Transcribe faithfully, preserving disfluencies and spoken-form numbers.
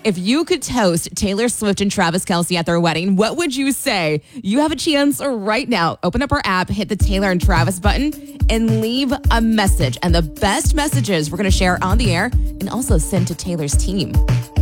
If you could toast Taylor Swift and Travis Kelce at their wedding, what would you say? You have a chance right now. Open up our app, hit the Taylor and Travis button, and leave a message. And the best messages we're going to share on the air and also send to Taylor's team.